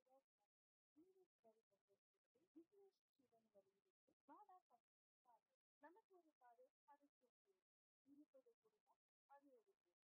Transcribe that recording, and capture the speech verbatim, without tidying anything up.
நமக்கு ஒரு பாதை அதை சுற்றி இருப்பது கூட அது ஒரு